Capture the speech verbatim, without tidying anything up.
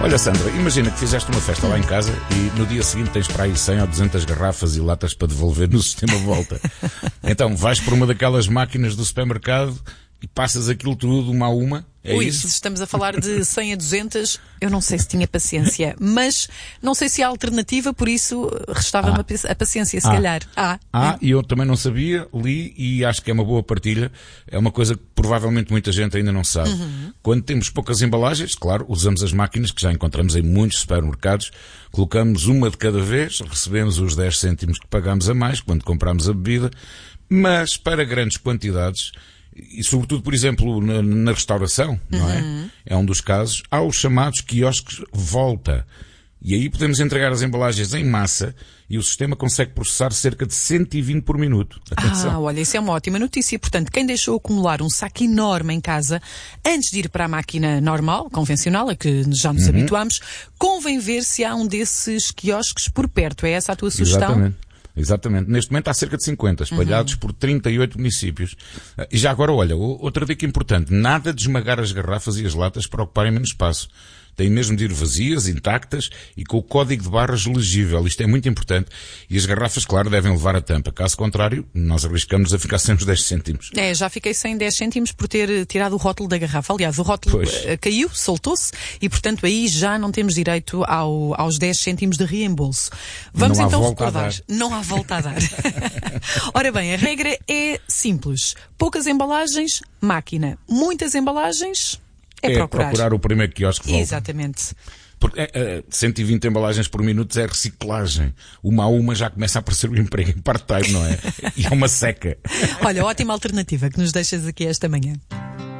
Olha, Sandra, imagina que fizeste uma festa lá em casa e no dia seguinte tens para aí cem ou duzentas garrafas e latas para devolver no sistema volta. Então vais por uma daquelas máquinas do supermercado e passas aquilo tudo uma a uma. É Ui, isso? se estamos a falar de cem a duzentas, eu não sei se tinha paciência, mas não sei se há alternativa, por isso restava-me ah. a paciência, se ah. calhar. Ah, ah e eu também não sabia, li e acho que é uma boa partilha. É uma coisa que provavelmente muita gente ainda não sabe. Uhum. Quando temos poucas embalagens, claro, usamos as máquinas que já encontramos em muitos supermercados, colocamos uma de cada vez, recebemos os dez cêntimos que pagamos a mais quando compramos a bebida, mas para grandes quantidades, e sobretudo, por exemplo, na, na restauração, não é? Uhum. É um dos casos. Há os chamados quiosques volta. E aí podemos entregar as embalagens em massa e o sistema consegue processar cerca de cento e vinte por minuto. Atenção. Ah, olha, isso é uma ótima notícia. Portanto, quem deixou acumular um saco enorme em casa, antes de ir para a máquina normal, convencional, a que já nos uhum. habituamos, convém ver se há um desses quiosques por perto. É essa a tua sugestão? Exatamente. Exatamente. Neste momento há cerca de cinquenta, espalhados uhum. por trinta e oito municípios. E já agora, olha, outra dica importante. Nada de esmagar as garrafas e as latas para ocuparem menos espaço. Têm mesmo de ir vazias, intactas e com o código de barras legível. Isto é muito importante. E as garrafas, claro, devem levar a tampa. Caso contrário, nós arriscamos a ficar sem os dez cêntimos. É, já fiquei sem dez cêntimos por ter tirado o rótulo da garrafa. Aliás, o rótulo pois. caiu, soltou-se e, portanto, aí já não temos direito ao, aos dez cêntimos de reembolso. Vamos não então há recordar. Não há volta a dar. Ora bem, a regra é simples. Poucas embalagens, máquina. Muitas embalagens... É, é procurar. procurar o primeiro quiosque volta. Exatamente. Porque é, é, cento e vinte embalagens por minuto é reciclagem. Uma a uma já começa a aparecer o emprego em part-time, não é? E é uma seca. Olha, ótima alternativa que nos deixas aqui esta manhã.